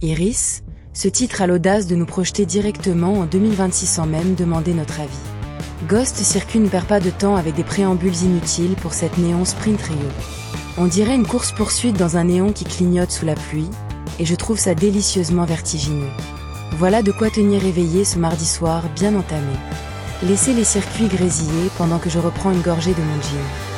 Iris, ce titre a l'audace de nous projeter directement en 2026 sans même demander notre avis. Ghost Circuit ne perd pas de temps avec des préambules inutiles pour cette Néon Sprint Rio. On dirait une course-poursuite dans un néon qui clignote sous la pluie, et je trouve ça délicieusement vertigineux. Voilà de quoi tenir éveillé ce mardi soir bien entamé. Laissez les circuits grésiller pendant que je reprends une gorgée de mon gin.